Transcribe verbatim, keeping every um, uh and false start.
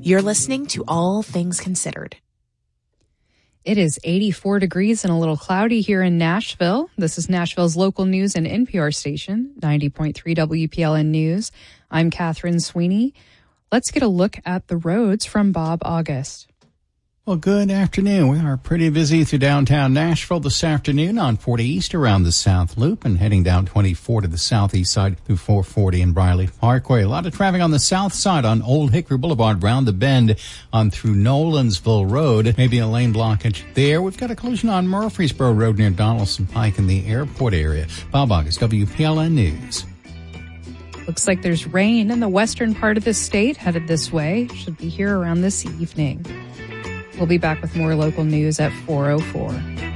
You're listening to All Things Considered. It is eighty-four degrees and a little cloudy here in Nashville. This is Nashville's local news and N P R station, ninety point three W P L N News. I'm Catherine Sweeney. Let's get a look at the roads from Bob August. Well, good afternoon. We are pretty busy through downtown Nashville this afternoon on forty East around the South Loop and heading down twenty-four to the southeast side through four forty and Briley Parkway. A lot of traffic on the south side on Old Hickory Boulevard, round the bend on through Nolensville Road. Maybe a lane blockage there. We've got a collision on Murfreesboro Road near Donaldson Pike in the airport area. Bob August, W P L N News. Looks like there's rain in the western part of the state headed this way. Should be here around this evening. We'll be back with more local news at four oh four.